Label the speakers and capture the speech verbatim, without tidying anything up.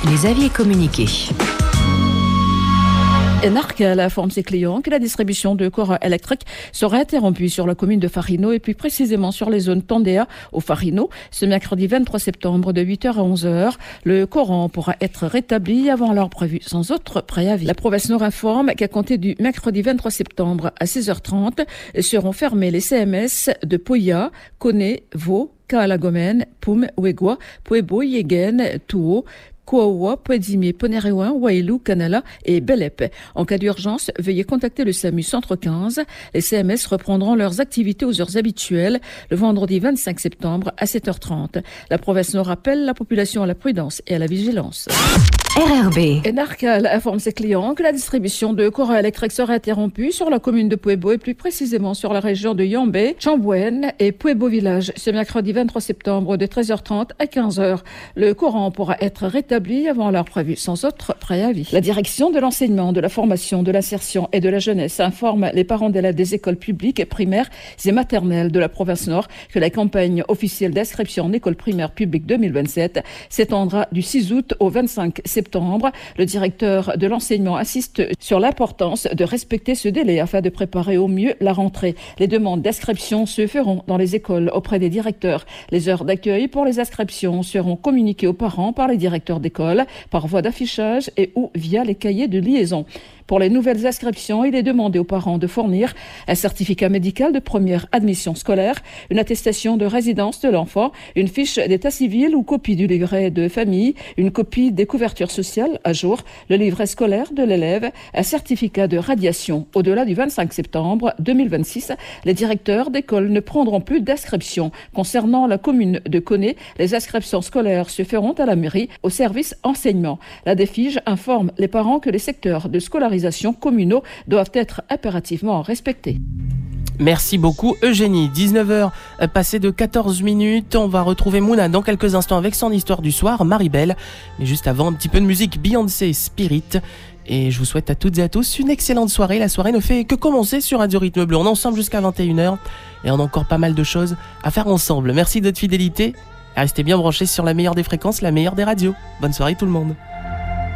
Speaker 1: Les avis et communiqués.
Speaker 2: Enarcal informe ses clients que la distribution de courant électrique sera interrompue sur la commune de Farino et plus précisément sur les zones Tandéa au Farino ce mercredi vingt-trois septembre de huit heures à onze heures. Le courant pourra être rétabli avant l'heure prévue sans autre préavis. La Province Nord informe qu'à compter du mercredi vingt-trois septembre à seize heures trente seront fermés les C M S de Poya, Koné, Vaud, Kaalagomen, Poum, Ouegwa, Puebo, Yegen, Touo, Kouaoua, Pouedzimier, Ponéréouin, Wailou, Kanala et Belep. En cas d'urgence, veuillez contacter le SAMU Centre quinze. Les C M S reprendront leurs activités aux heures habituelles le vendredi vingt-cinq septembre à sept heures trente. La province Nord appelle la population à la prudence et à la vigilance.
Speaker 1: R R B.
Speaker 2: Enarcal informe ses clients que la distribution de courant électrique sera interrompue sur la commune de Puebo et plus précisément sur la région de Yambé, Chambouenne et Puebo Village ce mercredi vingt-trois septembre de treize heures trente à quinze heures. Le courant pourra être rétabli avant l'heure prévue sans autre préavis. La direction de l'enseignement, de la formation, de l'insertion et de la jeunesse informe les parents d'élèves des écoles publiques, primaires et maternelles de la province Nord que la campagne officielle d'inscription en école primaire publique deux mille vingt-sept s'étendra du six août au vingt-cinq septembre. Le directeur de l'enseignement insiste sur l'importance de respecter ce délai afin de préparer au mieux la rentrée. Les demandes d'inscription se feront dans les écoles auprès des directeurs. Les heures d'accueil pour les inscriptions seront communiquées aux parents par les directeurs d'école, par voie d'affichage et ou via les cahiers de liaison. Pour les nouvelles inscriptions, il est demandé aux parents de fournir un certificat médical de première admission scolaire, une attestation de résidence de l'enfant, une fiche d'état civil ou copie du livret de famille, une copie des couvertures sociales à jour, le livret scolaire de l'élève, un certificat de radiation. Au-delà du vingt-cinq septembre deux mille vingt-six, les directeurs d'école ne prendront plus d'inscriptions. Concernant la commune de Koné, les inscriptions scolaires se feront à la mairie au service enseignement. La DEFIGE informe les parents que les secteurs de scolarisation communaux doivent être impérativement respectés.
Speaker 3: Merci beaucoup Eugénie. dix-neuf heures passées de quatorze minutes. On va retrouver Mouna dans quelques instants avec son histoire du soir, Maribel. Mais juste avant, un petit peu de musique, Beyoncé Spirit. Et je vous souhaite à toutes et à tous une excellente soirée. La soirée ne fait que commencer sur Radio Rythme Bleu. On est ensemble jusqu'à vingt et une heures et on a encore pas mal de choses à faire ensemble. Merci de votre fidélité. Restez bien branchés sur la meilleure des fréquences, la meilleure des radios. Bonne soirée tout le monde.